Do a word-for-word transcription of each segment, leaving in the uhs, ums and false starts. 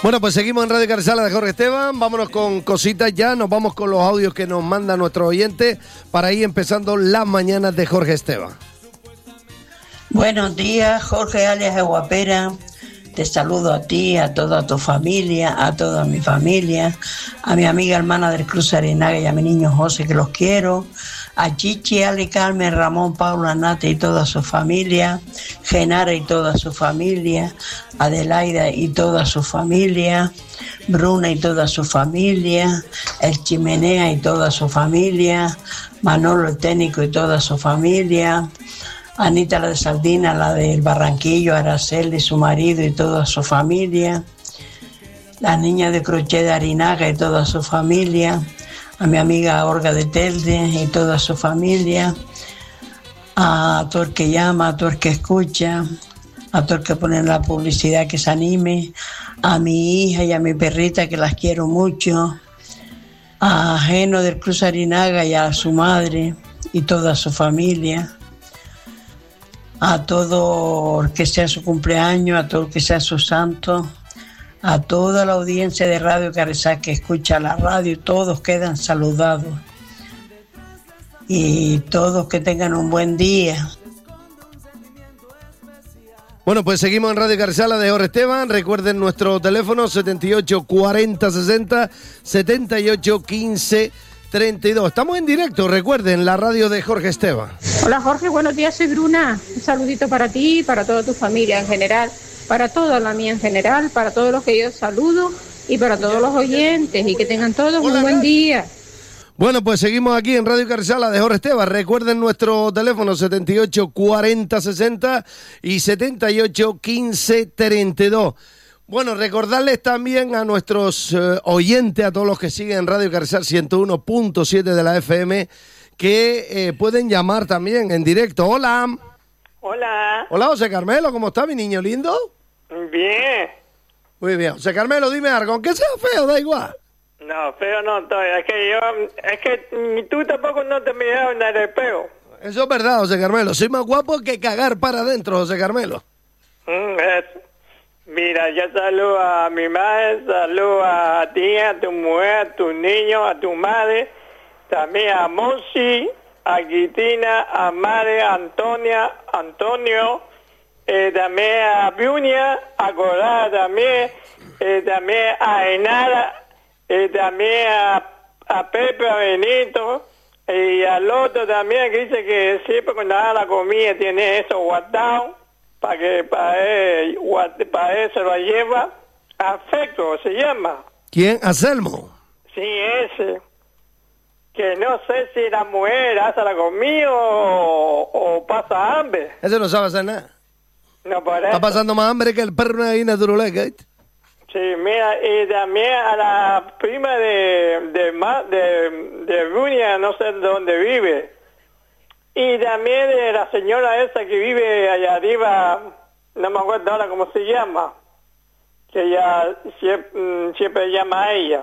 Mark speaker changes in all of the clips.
Speaker 1: Bueno, pues seguimos en Radio Carrizales de Jorge Esteban. Vámonos con cositas ya. Nos vamos con los audios que nos manda nuestro oyente para ir empezando las mañanas de Jorge Esteban.
Speaker 2: Buenos días, Jorge alias Aguapera. Te saludo a ti, a toda tu familia, a toda mi familia, a mi amiga hermana del Cruz Arinaga y a mi niño José, que los quiero, a Chichi, Ali, Carmen, Ramón, Paula, Nate y toda su familia, Genara y toda su familia, Adelaida y toda su familia, Bruna y toda su familia, El Chimenea y toda su familia, Manolo el Técnico y toda su familia, Anita la de Sardina, la del Barranquillo, Araceli, su marido y toda su familia, la niña de Crochet de Arinaga y toda su familia, a mi amiga Olga de Telde y toda su familia, a todo el que llama, a todo el que escucha, a todo el que pone la publicidad que se anime, a mi hija y a mi perrita que las quiero mucho, a Geno del Cruz Arinaga y a su madre y toda su familia, a todo el que sea su cumpleaños, a todo el que sea su santo, a toda la audiencia de Radio Carrizales que escucha la radio, todos quedan saludados y todos que tengan un buen día.
Speaker 1: Bueno, pues seguimos en Radio Carrizales de Jorge Esteban. Recuerden nuestro teléfono setenta y ocho cuarenta sesenta, setenta y ocho quince treinta y dos. Estamos en directo, recuerden, la radio de Jorge Esteban.
Speaker 3: Hola Jorge, buenos días, soy Bruna. Un saludito para ti, para toda tu familia en general, para toda la mía en general, para todos los que yo saludo y para todos los oyentes y que tengan todos Hola, un buen día.
Speaker 1: Bueno, pues seguimos aquí en Radio Carrizales de Jorge Esteban. Recuerden nuestro teléfono setenta y ocho cuarenta sesenta y setenta y ocho quince treinta y dos. Bueno, recordarles también a nuestros eh, oyentes, a todos los que siguen Radio Carrizales ciento uno punto siete de la F M, que eh, pueden llamar también en directo. Hola.
Speaker 4: Hola.
Speaker 1: Hola, José Carmelo, ¿cómo está mi niño lindo?
Speaker 4: Bien.
Speaker 1: Muy bien. José Carmelo, dime algo, aunque sea feo, da igual.
Speaker 4: No, feo no estoy, es que yo, es que ni tú tampoco no te miras en el espejo.
Speaker 1: Eso es verdad, José Carmelo, soy más guapo que cagar para adentro, José Carmelo.
Speaker 4: Mm, eso. Mira, yo saludo a mi madre, saludo a ti, a tu mujer, a tus niños, a tu madre, también a Monsi, a Guitina, a Mare, a Antonia, Antonio, eh, también a Biunia, a Corada también, eh, también a Enara, eh, también a, a Pepe, a Benito, y al otro también que dice que siempre cuando haga la comida tiene eso guardado. Para que para él, para él se lo lleva, Afecto se llama.
Speaker 1: ¿Quién? ¿Anselmo?
Speaker 4: Sí, ese. Que no sé si la mujer hace la comida o, o pasa hambre.
Speaker 1: Ese no sabe hacer nada.
Speaker 4: No, por
Speaker 1: Está
Speaker 4: eso.
Speaker 1: pasando más hambre que el perro de ahí naturuleca, ¿eh?
Speaker 4: Sí, mira, y también a la prima de de de, de Runia, no sé dónde vive. Y también de la señora esa que vive allá arriba, no me acuerdo ahora cómo se llama, que ella siempre, siempre llama a ella.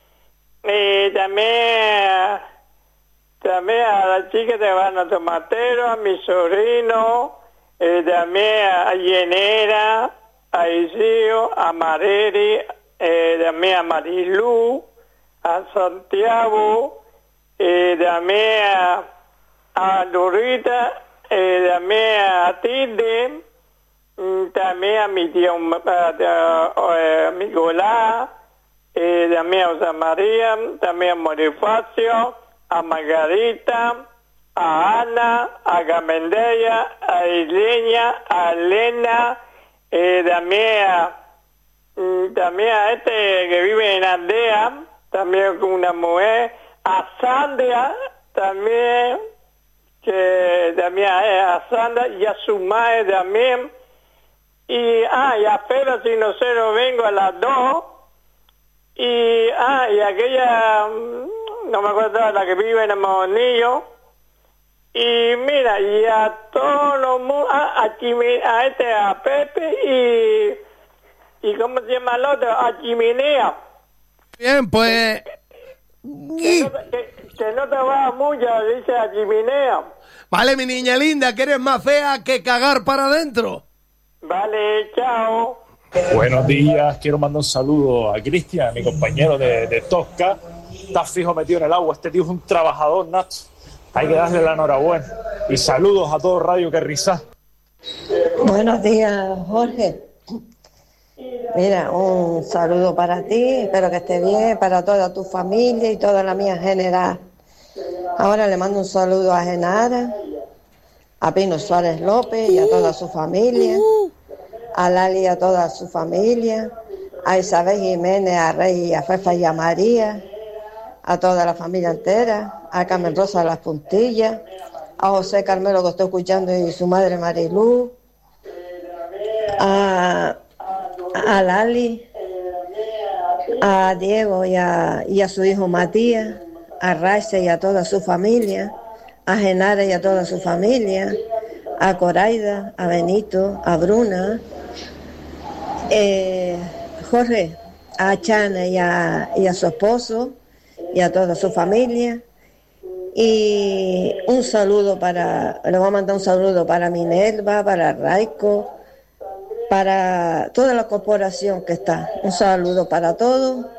Speaker 4: Y también, también a la chica de Bana Tomatero, a mi sobrino, y también a Yenera, a Isidro, a Mareri, eh, también a Marilú, a Santiago, y también a a Dorita, eh, también a Tilde, también a mi tío, a, a, a mi Golá, eh, también a José María, también a Morifacio, a Margarita, a Ana, a Gamendella, a Ileña, a Elena, eh, también a, también a este que vive en Aldea, también con una mujer, a Sandra, también, que también a Sandra y a su madre también, y ah y a Fera si no sé no vengo a las dos, y ah y aquella no me acuerdo la que vive en el Monillo, y mira y a todos los a, a, Chime, a este a Pepe y y cómo se llama el otro, a Chimenea.
Speaker 1: Bien, pues
Speaker 4: que, no, que, que no te va mucho, dice a Chimenea.
Speaker 1: Vale, mi niña linda, que eres más fea que cagar para adentro.
Speaker 4: Vale, chao.
Speaker 5: Buenos días, quiero mandar un saludo a Cristian, mi compañero de, de Tosca. Está fijo metido en el agua, este tío es un trabajador, Nacho. Hay que darle la enhorabuena. Y saludos a todo Radio Carrizá.
Speaker 6: Buenos días, Jorge. Mira, un saludo para ti, espero que estés bien, para toda tu familia y toda la mía en general. Ahora le mando un saludo a Genara, a Pino Suárez López y a toda su familia, a Lali y a toda su familia, a Isabel Jiménez, a Rey, a Fefa y a María, a toda la familia entera, a Carmen Rosa de las Puntillas, a José Carmelo que estoy escuchando y su madre Marilú, a, a Lali, a Diego y a, y a su hijo Matías, a Raice y a toda su familia, a Genara y a toda su familia, a Coraida, a Benito, a Bruna, eh, Jorge, a Chana y a, y a su esposo y a toda su familia. Y un saludo para, le voy a mandar un saludo para Minerva, para Raico, para toda la corporación que está. Un saludo para todos